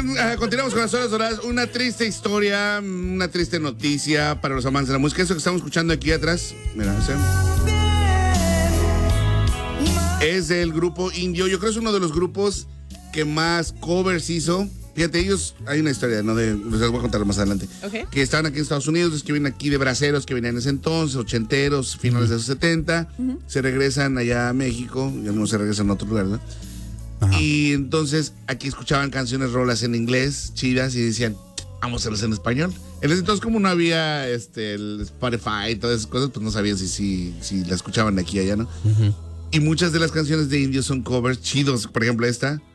Oigan, continuamos con las horas doradas. Una triste historia, una triste noticia para los amantes de la música. Eso que estamos escuchando aquí atrás, mira, es del grupo Indio. Yo creo que es uno de los grupos que más covers hizo. Fíjate, ellos, hay una historia, ¿no? Les voy a contar más adelante. Okay. Que estaban aquí en Estados Unidos, que vienen aquí de braceros, que venían en ese entonces, ochenteros, finales de los 70. Se regresan allá a México, ya no se regresan a otro lugar, ¿no? Ajá. Y entonces aquí escuchaban canciones, rolas en inglés, chidas, y decían, vamos a hacerlas en español. En ese entonces, como no había el Spotify y todas esas cosas, pues no sabían si la escuchaban de aquí y allá, ¿no? Y muchas de las canciones de Indio son covers chidos. Por ejemplo, esta.